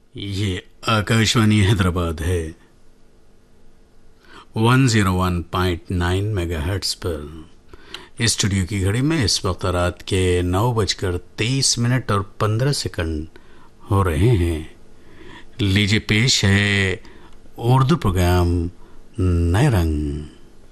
ये आकाशवाणी हैदराबाद है 101.9 मेगाहर्ट्ज पर। स्टूडियो की घड़ी में इस वक्त रात के 9:23 और 15 सेकंड हो रहे हैं। लीजिए पेश है उर्दू प्रोग्राम नए रंग।